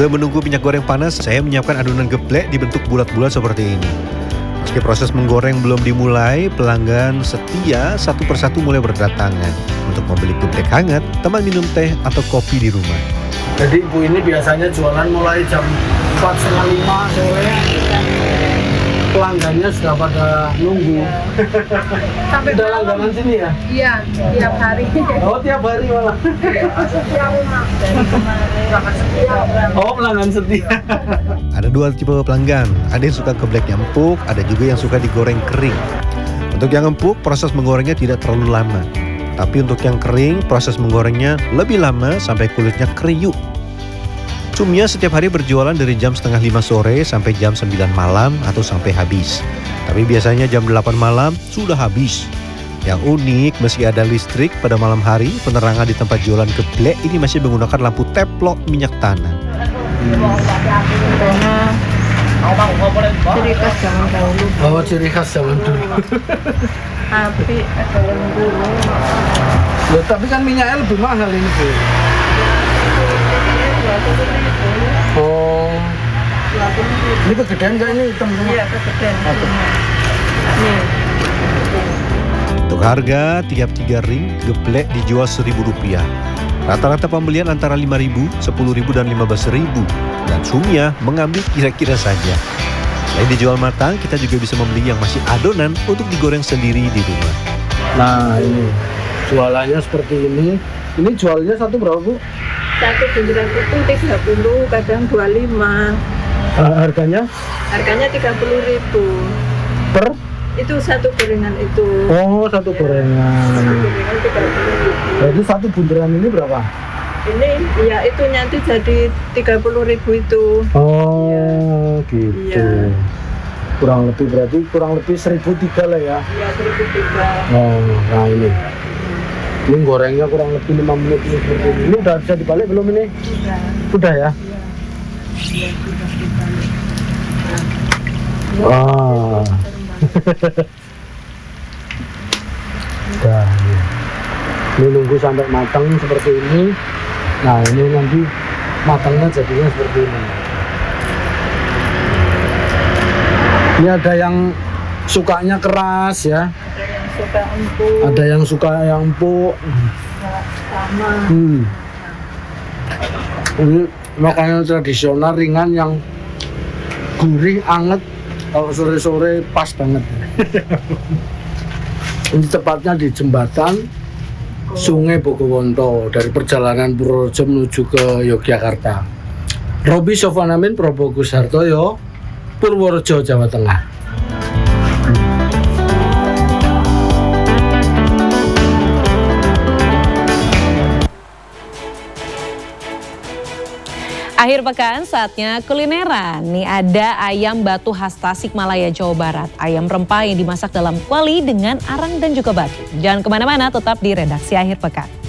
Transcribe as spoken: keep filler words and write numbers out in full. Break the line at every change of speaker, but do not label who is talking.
Sambil menunggu minyak goreng panas, saya menyiapkan adonan geplek dibentuk bulat-bulat seperti ini. Meski proses menggoreng belum dimulai, pelanggan setia satu persatu mulai berdatangan untuk membeli geplek hangat, teman minum teh atau kopi di rumah.
Jadi ibu ini biasanya jualan mulai jam empat setengah lima sore. Pelanggannya sudah pada nunggu.
Sampai
udah langganan sini ya?
Iya, tiap hari.
Oh, tiap hari malah. Oh, pelanggan setia.
Ada dua tipe pelanggan, ada yang suka geplek yang empuk, ada juga yang suka digoreng kering. Untuk yang empuk, proses menggorengnya tidak terlalu lama. Tapi untuk yang kering, proses menggorengnya lebih lama sampai kulitnya kriuk. Cumia setiap hari berjualan dari jam setengah lima sore sampai jam sembilan malam atau sampai habis. Tapi biasanya jam delapan malam sudah habis. Yang unik, meski ada listrik pada malam hari, penerangan di tempat jualan geplek ini masih menggunakan lampu teplok minyak tanah.
Karena ciri khas zaman dahulu.
Oh, ciri khas zaman dulu.
Api ada yang dulu.
Loh, tapi kan minyaknya lebih mahal ini, Bu. Oh, ini kegedean nggak ini hitam semua?
Iya, kegedean. Nih.
Untuk harga, tiap tiga ring geplek dijual seribu rupiah. Rata-rata pembelian antara lima ribu, sepuluh ribu, dan lima belas ribu. Dan Sumia mengambil kira-kira saja. Selain dijual matang, kita juga bisa membeli yang masih adonan untuk digoreng sendiri di rumah.
Nah, ini jualannya seperti ini. Ini jualnya satu berapa, Bu?
Satu bunderan itu tiga puluh, kadang dua puluh lima.
Uh, harganya?
Harganya tiga puluh ribu.
Per?
Itu satu gorengan itu.
Oh, satu gorengan.
Satu gorengan tiga puluh ribu.
Jadi satu bunderan ini berapa?
Ini ya itu nanti jadi tiga puluh ribu itu.
Oh, ya. Gitu.
Ya.
Kurang lebih berarti kurang lebih seribu tiga lah ya.
Iya, seribu tiga.
Oh, nah ini. Ini gorengnya kurang lebih lima menit ini seperti ini. Ini udah bisa dibalik belum ini?
Sudah.
Sudah ya?
Iya, sudah dibalik.
Wah. Udah. Ini nunggu sampai matang seperti ini. Nah, ini nanti matangnya jadinya seperti ini. Ini ada yang sukanya keras ya.
Suka empuk.
Ada yang suka yang empuk.
Sama.
Hmm. Ini makanan tradisional ringan yang gurih, anget. Kalau sore-sore pas banget. Ini tepatnya di jembatan Sungai Bogowonto dari perjalanan Purworejo menuju ke Yogyakarta. Roby Sofanamin, Probogus Hartoyo, Purworejo, Jawa Tengah.
Akhir pekan saatnya kulineran. Nih ada ayam batu khas Tasikmalaya, Jawa Barat. Ayam rempah yang dimasak dalam kuali dengan arang dan juga batu. Jangan kemana-mana, tetap di redaksi Akhir Pekan.